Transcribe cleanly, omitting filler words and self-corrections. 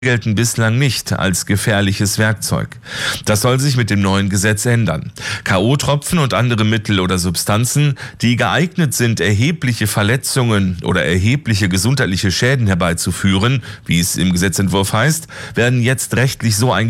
gelten bislang nicht als gefährliches Werkzeug. Das soll sich mit dem neuen Gesetz ändern. K.O.-Tropfen und andere Mittel oder Substanzen, die geeignet sind, erhebliche Verletzungen oder erhebliche gesundheitliche Schäden herbeizuführen, wie es im Gesetzentwurf heißt, werden jetzt rechtlich so eingeführt,